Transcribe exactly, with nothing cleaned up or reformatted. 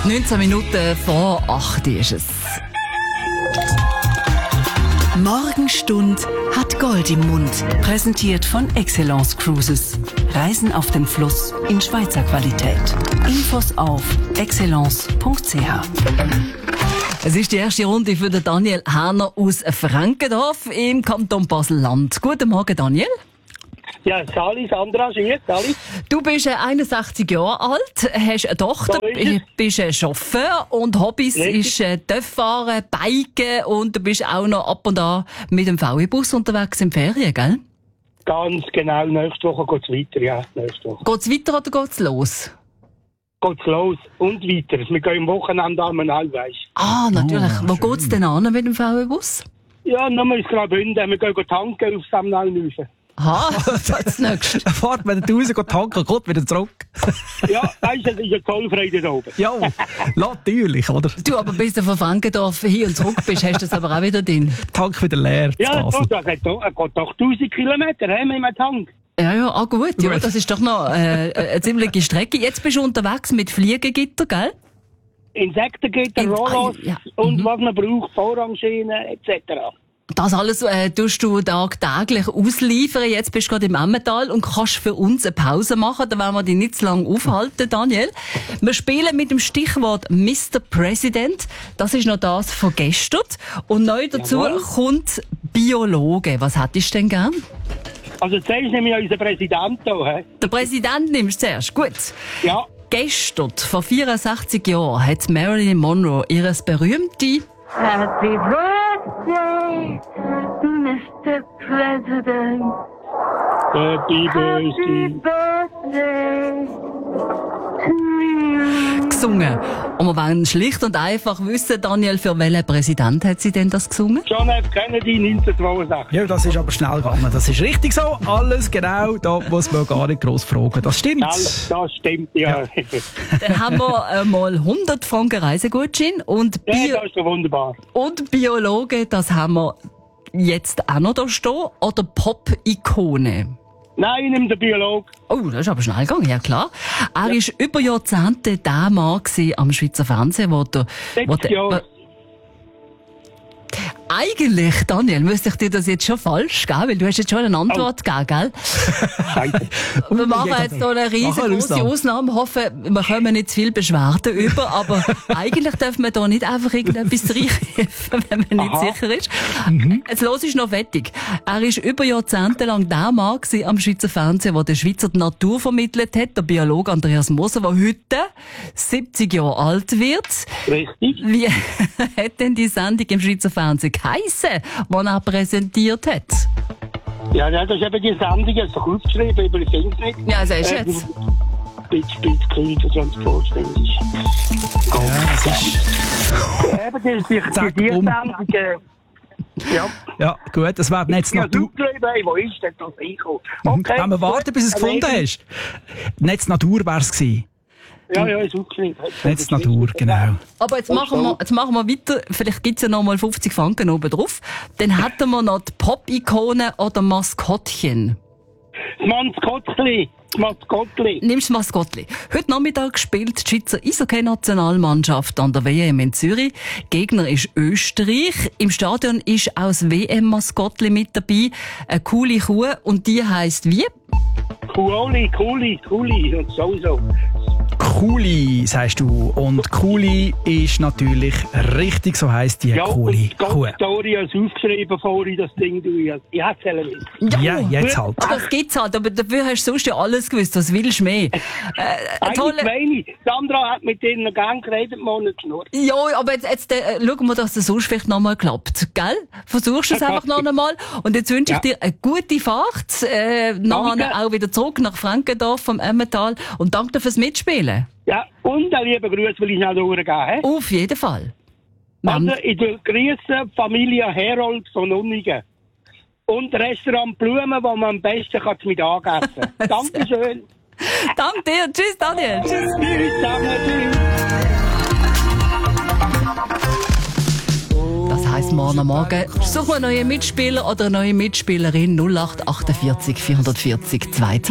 Gerade neunzehn Minuten vor acht ist es. Morgenstund hat Gold im Mund. Präsentiert von Excellence Cruises. Reisen auf dem Fluss in Schweizer Qualität. Infos auf excellence punkt c h. Es ist die erste Runde für den Daniel Häner aus Frankendorf im Kanton Basel-Land. Guten Morgen, Daniel. Ja, Sali, Sandra, Schiet, Sali. Du bist einundsechzig Jahre alt, hast eine Tochter, So bist ein Chauffeur und Hobbys Richtig. ist Töffahren, Biken und du bist auch noch ab und an mit dem V W-Bus unterwegs in Ferien, gell? Ganz genau, nächste Woche geht's weiter, ja, nächste Woche. Geht's weiter oder geht's los? Geht's los und weiter. Wir gehen am Wochenende einmal, weisst. Ah, natürlich. Oh, Wo schön. geht's denn an mit dem V W-Bus? Ja, nochmal ins Graubünden, wir gehen tanken auf Samnalnhausen. Aha, das nächste. Dann fährt man den Raus, geht tanken, kommt wieder zurück. Ja, weisst, es ist ja zollfrei da oben. Ja, natürlich, oder? Du, aber bis du von Frankendorf hier und zurück bist, hast du das aber auch wieder drin. Tank wieder leer. zu Ja, Basel. doch, das geht doch, es geht doch tausend Kilometer, he, mit dem Tank. Ja, ja, ah, gut. Ja, Gut. das ist doch noch äh, eine ziemliche Strecke. Jetzt bist du unterwegs mit Fliegengitter, gell? Insektengitter, In- Rollos ah, ja. und Mhm. was man braucht, Vorrangschienen et cetera. Das alles äh, tust du tagtäglich ausliefern. Jetzt bist du gerade im Emmental und kannst für uns eine Pause machen. Da wollen wir dich nicht zu lange aufhalten, Daniel. Wir spielen mit dem Stichwort Mister President. Das ist noch das von gestern. Und neu dazu Jawohl. kommt Biologe. Was hättest du denn gern? Also zuerst nehme ich unseren Präsidenten hier, he. Der Präsident nimmst du zuerst. Gut. Ja, Gestern, vor vierundsechzig Jahren, hat Marilyn Monroe ihres berühmte Happy birthday, Mister President. Happy Happy Birthday. birthday to you. gesungen. Und wir wollen schlicht und einfach wissen, Daniel, für welchen Präsident hat sie denn das gesungen? John F. Kennedy, neunzehnhundertzweiundsechzig. Ja, das ist aber schnell gegangen. Das ist richtig so. Alles genau. Da muss man gar nicht gross fragen. Das stimmt. Das, das stimmt, ja. Ja, Dann haben wir einmal hundert Franken Reisegutschein und, Bio das ist doch wunderbar. und Biologe, das haben wir jetzt auch noch da stehen. Oder Pop-Ikone. Nein, ich nehme den Biologen. Oh, das ist aber schnell gegangen, ja klar. Er war über Jahrzehnte der Mann gewesen am Schweizer Fernsehen, wo der... wo siebzig der Jahre. Eigentlich, Daniel, müsste ich dir das jetzt schon falsch geben, weil du hast jetzt schon eine Antwort gegeben, gell? Scheiße. Wir machen jetzt hier eine Machen wir riesengroße Ausnahme. Ausnahme. Hoffen, wir kommen nicht zu viel Beschwerden über, aber eigentlich dürfen wir da nicht einfach irgendetwas reinrufen, wenn man nicht Aha. sicher ist. Jetzt los ist noch fertig. Er war über Jahrzehnte lang der Mann gewesen am Schweizer Fernsehen, der der Schweizer die Natur vermittelt hat, der Biologe Andreas Moser, der heute siebzig Jahre alt wird. Richtig. Wie hat denn die Sendung im Schweizer Fernsehen geheissen, die er präsentiert hat? Ja, ja, das ist eben die Sendung, das ist doch aufgeschrieben, aber ich finde es nicht. Ja, also ist jetzt. Bitch, bitch, clean, das uns vorstellen ist. Ja, das ist... Eben, das ist die, Zack, die, die um. Sendung, äh, ja. Ja, gut. Das wäre Netz Ja, Natur. du, hey, wo ist denn das reingekommen? Okay. Wenn wir warten, bis du es gefunden hast. Netz Natur wäre es gewesen. Ja, ja, ist aufgeschrieben. Netz Natur, genau. Aber jetzt machen wir, jetzt machen wir weiter. Vielleicht gibt's ja noch mal fünfzig Franken oben drauf. Dann hätten wir noch die Pop-Ikone oder Maskottchen. Das Maskottli. Das Maskottli. Nimmst du Maskottli. Heute Nachmittag spielt die Schweizer Eishockey-Nationalmannschaft an der W M in Zürich. Gegner ist Österreich. Im Stadion ist auch das W M-Maskottli mit dabei. Eine coole Kuh. Und die heisst wie? Kuoli, Kuli, Kuli und sowieso. Kuli, sagst du. Und Kuli ist natürlich richtig, so heisst die Ja, Kuli und Kuh. Gott, Story hast du aufgeschrieben vorhin, das Ding, du. Ich ich hätte es wissen. Ja, jetzt halt. Das gibt's halt. Aber dafür hast du sonst ja alles gewusst. Was willst du mehr? Äh, eine Eigentlich tolle... wenig. Sandra hat mit denen gern geredet, Monat geschnurrt. Ja, aber jetzt, jetzt äh, schauen wir, dass das sonst vielleicht noch mal klappt, gell? Versuchst du es Ja, einfach noch klappt. einmal. Und jetzt wünsche ich Ja. dir eine gute Fahrt, äh, nachher Danke. auch wieder zurück nach Frankendorf vom Emmental. Und danke dir fürs Mitspielen. Ja, und einen lieben Gruß will ich noch durchgeben. he? Auf jeden Fall. Also, Mam- ich grüße Familie Herold von Unnigen. Und Restaurant Blumen, wo man am besten kann mit anessen kann. Dankeschön. Danke dir. Tschüss, Daniel. Tschüss. Tschüss zusammen. Tschüss. Das heisst, morgen am Morgen suchen wir einen neuen Mitspieler oder eine neue Mitspielerin null acht achtundvierzig vierhundertvierzig zwei.